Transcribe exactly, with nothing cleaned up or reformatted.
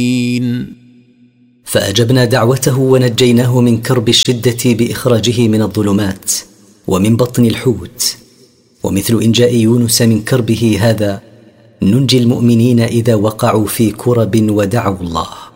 فأجبنا دعوته ونجيناه من كرب الشدة بإخراجه من الظلمات ومن بطن الحوت. ومثل إنجاء يونس من كربه هذا ننجي المؤمنين إذا وقعوا في كرب ودعوا الله.